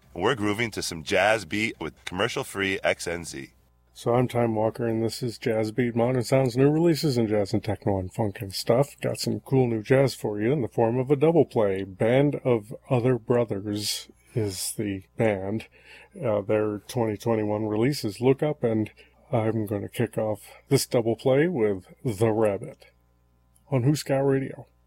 and we're grooving to some jazz beat with commercial-free XNZ. So I'm Time Walker, and this is Jazz Beat, Modern Sounds, new releases in jazz and techno and funk and stuff. Got some cool new jazz for you in the form of a double play. Band of Other Brothers is the band. Their 2021 releases look up, and I'm going to kick off this double play with The Rabbit on Who Scout Radio.